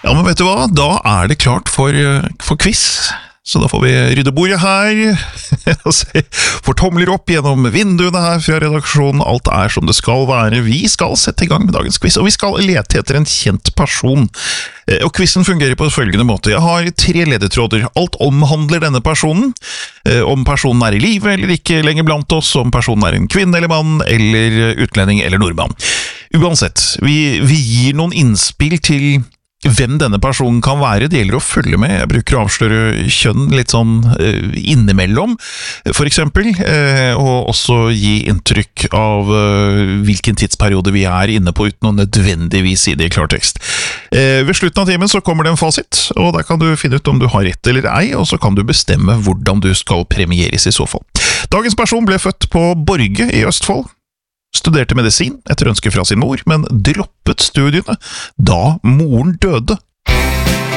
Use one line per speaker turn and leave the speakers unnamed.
Ja, men vet du hva? Da det klart for quiz. Så da får vi rydde bordet her, får tomler opp gjennom vinduene her fra redaksjonen, alt som det skal være. Vi skal sette i gang med dagens quiz, og vi skal lete etter en kjent person. Og quizen fungerer på følgende måte. Jeg har 3 ledetråder. Alt omhandler denne personen. Om personen i live eller ikke lenger blant oss, om personen en kvinne eller mann, eller utlending eller nordmann. Uansett, vi gir noen innspill til hvem denne personen kan være. Det gjelder å følge med. Jeg bruker å avsløre kjønn litt sånn innimellom, for eksempel, og også gi inntrykk av hvilken tidsperiode vi inne på, uten å nødvendigvis si det i klartekst. Ved slutten av timen så kommer det en fasit, og der kan du finne ut om du har rett eller ei, og så kan du bestemme hvordan du skal premieres i så fall. Dagens person ble født på Borge i Østfold. Studerte medisin etter ønske fra sin mor, men droppet studiene da moren døde